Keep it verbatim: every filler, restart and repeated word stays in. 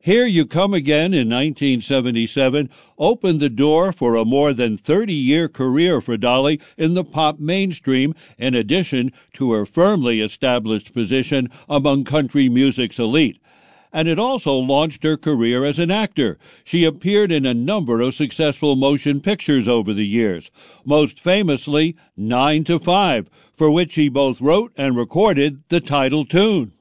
Here You Come Again in nineteen seventy-seven opened the door for a more than thirty-year career for Dolly in the pop mainstream, in addition to her firmly established position among country music's elite. And it also launched her career as an actor. She appeared in a number of successful motion pictures over the years, most famously Nine to Five, for which she both wrote and recorded the title tune.